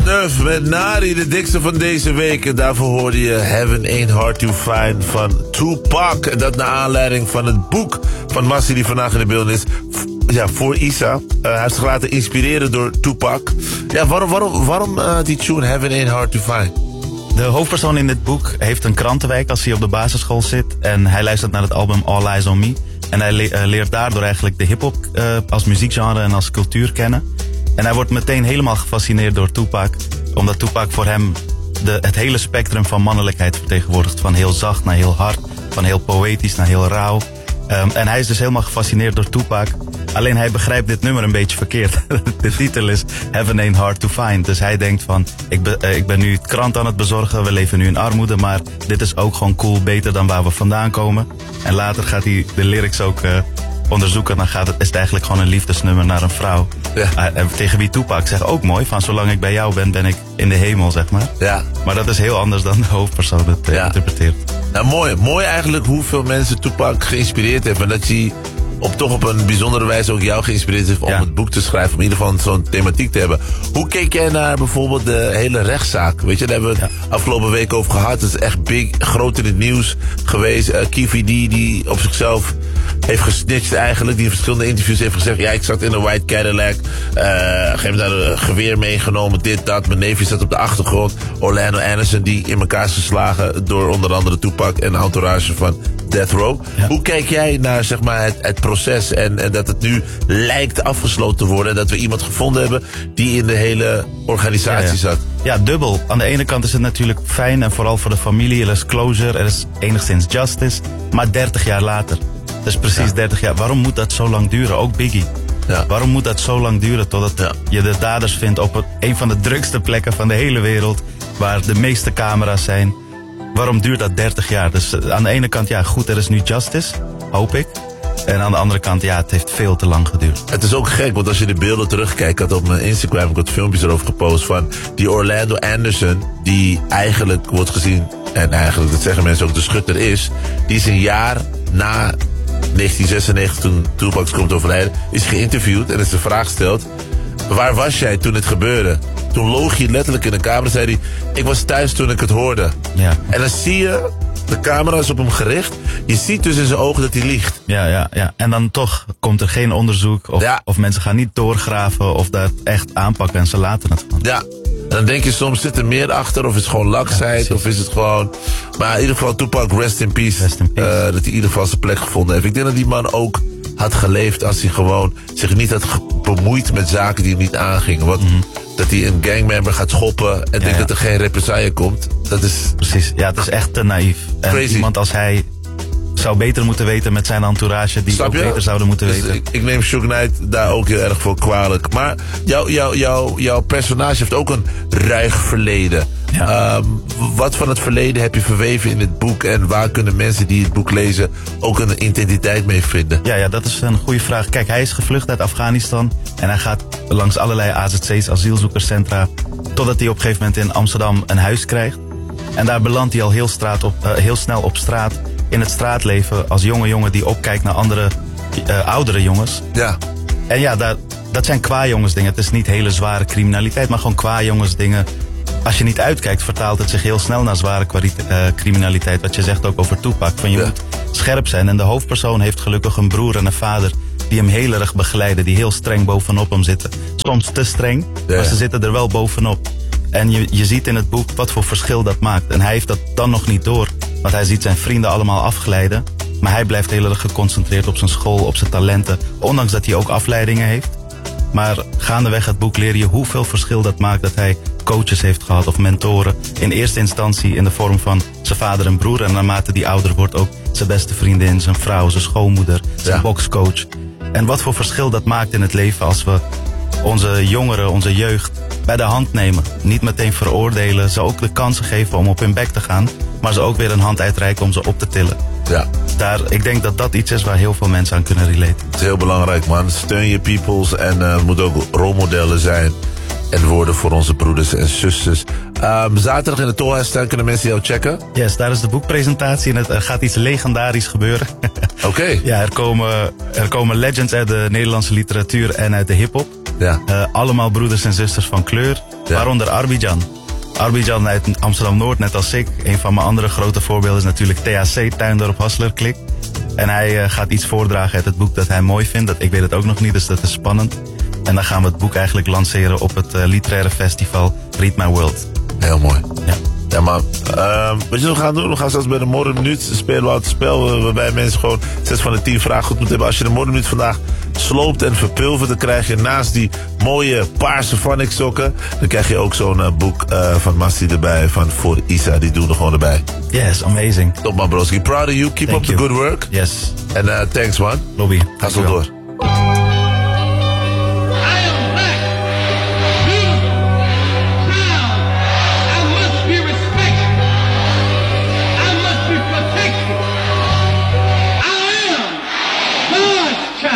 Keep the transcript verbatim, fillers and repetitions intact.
Neuf met Nari, de dikste van deze week. En daarvoor hoorde je Heaven Ain't Hard To Find van Tupac. En dat naar aanleiding van het boek van Massi die vandaag in de beeld is. Ja, voor Issa. Uh, hij heeft zich laten inspireren door Tupac. Ja, waarom, waarom, waarom uh, die tune Heaven Ain't Hard To Find? De hoofdpersoon in dit boek heeft een krantenwijk als hij op de basisschool zit. En hij luistert naar het album All Eyes On Me. En hij le- uh, leert daardoor eigenlijk de hiphop uh, als muziekgenre en als cultuur kennen. En hij wordt meteen helemaal gefascineerd door Tupac. Omdat Tupac voor hem de, het hele spectrum van mannelijkheid vertegenwoordigt. Van heel zacht naar heel hard. Van heel poëtisch naar heel rauw. Um, en hij is dus helemaal gefascineerd door Tupac. Alleen hij begrijpt dit nummer een beetje verkeerd. De titel is Heaven Ain't Hard To Find. Dus hij denkt van, ik, be, uh, ik ben nu het krant aan het bezorgen. We leven nu in armoede, maar dit is ook gewoon cool. Beter dan waar we vandaan komen. En later gaat hij de lyrics ook uh, onderzoeken. Dan gaat het, is het eigenlijk gewoon een liefdesnummer naar een vrouw. Ja. Uh, en tegen wie Tupac zegt ook mooi. Van zolang ik bij jou ben, ben ik in de hemel, zeg maar. Ja. Maar dat is heel anders dan de hoofdpersoon het uh, ja. interpreteert. Nou, mooi. Mooi eigenlijk hoeveel mensen Tupac geïnspireerd hebben. En dat hij op toch op een bijzondere wijze ook jou geïnspireerd heeft om ja. het boek te schrijven. Om in ieder geval zo'n thematiek te hebben. Hoe keek jij naar bijvoorbeeld de hele rechtszaak? Weet je, daar hebben we het ja. afgelopen week over gehad. Het is echt big, groot in het nieuws geweest. Uh, Keffi D, die op zichzelf heeft gesnitcht eigenlijk. Die in verschillende interviews heeft gezegd, ja, ik zat in een white Cadillac. Uh, geef me daar een geweer meegenomen, dit, dat. Mijn neefje zat op de achtergrond. Orlando Anderson, die in elkaar is geslagen door onder andere Tupac en de entourage van Death Row. Ja. Hoe kijk jij naar, zeg maar, het, het proces en, en dat het nu lijkt afgesloten te worden en dat we iemand gevonden hebben die in de hele organisatie ja, ja. zat? Ja, dubbel. Aan de ene kant is het natuurlijk fijn en vooral voor de familie. Er is closure, er is enigszins justice. Maar dertig jaar later. Dus precies ja. dertig jaar. Waarom moet dat zo lang duren? Ook Biggie. Ja. Waarom moet dat zo lang duren totdat ja. je de daders vindt op een van de drukste plekken van de hele wereld, waar de meeste camera's zijn? Waarom duurt dat dertig jaar? Dus aan de ene kant, ja goed, er is nu justice, hoop ik. En aan de andere kant, ja, het heeft veel te lang geduurd. Het is ook gek, want als je de beelden terugkijkt, ik had op mijn Instagram ik had filmpjes erover gepost van die Orlando Anderson, die eigenlijk wordt gezien, en eigenlijk, dat zeggen mensen ook, de schutter is, die is een jaar na negentien zesennegentig, toen Tupac komt overlijden, is geïnterviewd en is de vraag gesteld, waar was jij toen het gebeurde? Toen loog hij letterlijk in de camera, zei hij, ik was thuis toen ik het hoorde. Ja. En dan zie je, de camera is op hem gericht, je ziet dus in zijn ogen dat hij liegt. Ja, ja, ja. En dan toch komt er geen onderzoek, of, ja. of mensen gaan niet doorgraven, of dat echt aanpakken en ze laten het gewoon. Ja. En dan denk je soms, zit er meer achter, of is het gewoon laksheid, ja, of is het gewoon... Maar in ieder geval, Tupac, rest in peace. Rest in peace. Uh, dat hij in ieder geval zijn plek gevonden heeft. Ik denk dat die man ook had geleefd als hij gewoon zich niet had bemoeid met zaken die hem niet aangingen. Want mm-hmm. dat hij een gangmember gaat schoppen en ja, denkt ja. dat er geen represaille komt, dat is... Precies, ja, het is echt te naïef. En crazy. Iemand als hij zou beter moeten weten met zijn entourage, die ook beter zouden moeten dus weten. Ik, ik neem Suge Knight daar ook heel erg voor kwalijk. Maar jouw jou, jou, jou personage heeft ook een ruig verleden. Ja. Um, wat van het verleden heb je verweven in het boek en waar kunnen mensen die het boek lezen ook een identiteit mee vinden? Ja, ja, dat is een goede vraag. Kijk, hij is gevlucht uit Afghanistan en hij gaat langs allerlei A Z C's, asielzoekerscentra, totdat hij op een gegeven moment in Amsterdam een huis krijgt. En daar belandt hij al heel, straat op, uh, heel snel op straat, in het straatleven, als jonge jongen die opkijkt naar andere, uh, oudere jongens. Ja. En ja, dat, dat zijn kwajongensdingen. Het is niet hele zware criminaliteit, maar gewoon kwajongensdingen. Als je niet uitkijkt, vertaalt het zich heel snel naar zware kwalite- uh, criminaliteit. Wat je zegt ook over Tupac. Van je ja. moet scherp zijn. En de hoofdpersoon heeft gelukkig een broer en een vader die hem heel erg begeleiden. Die heel streng bovenop hem zitten. Soms te streng, ja. maar ze zitten er wel bovenop. En je, je ziet in het boek wat voor verschil dat maakt. En hij heeft dat dan nog niet door. Want hij ziet zijn vrienden allemaal afglijden. Maar hij blijft heel erg geconcentreerd op zijn school, op zijn talenten. Ondanks dat hij ook afleidingen heeft. Maar gaandeweg het boek leer je hoeveel verschil dat maakt dat hij coaches heeft gehad of mentoren. In eerste instantie in de vorm van zijn vader en broer. En naarmate die ouder wordt ook zijn beste vriendin, zijn vrouw, zijn schoonmoeder, zijn ja. bokscoach. En wat voor verschil dat maakt in het leven als we onze jongeren, onze jeugd bij de hand nemen. Niet meteen veroordelen, ze ook de kansen geven om op hun bek te gaan. Maar ze ook weer een hand uitreiken om ze op te tillen. Ja. Daar, ik denk dat dat iets is waar heel veel mensen aan kunnen relaten. Het is heel belangrijk, man. Steun je peoples en uh, het moet ook rolmodellen zijn. En worden voor onze broeders en zusters. Um, zaterdag in de Tolhuistuin kunnen mensen jou checken? Yes, daar is de boekpresentatie en het, er gaat iets legendarisch gebeuren. Oké. Okay. Ja, er komen, er komen legends uit de Nederlandse literatuur en uit de hiphop. Ja. Uh, allemaal broeders en zusters van kleur. Ja. Waaronder Arbidjan. Arbidjan uit Amsterdam-Noord, net als ik. Een van mijn andere grote voorbeelden is natuurlijk T H C, Tuindorp Hasslerklik. En hij uh, gaat iets voordragen uit het boek dat hij mooi vindt. Dat, ik weet het ook nog niet, dus dat is spannend. En dan gaan we het boek eigenlijk lanceren op het uh, literaire festival Read My World. Heel mooi. Ja. Ja, maar uh, wat je nog gaan doen, we gaan straks bij de Morgenminuut spelen we het spel waarbij mensen gewoon zes van de tien vragen goed moeten hebben. Als je de Morgenminuut vandaag sloopt en verpulvert, dan krijg je naast die mooie paarse Phonics sokken, dan krijg je ook zo'n uh, boek uh, van Masti erbij, van Voor Isa, die doen er gewoon erbij. Yes, amazing. Top man, broski. Proud of you. Keep Thank up the you. good work. Yes. En uh, thanks man. Lobby. Ga zo door.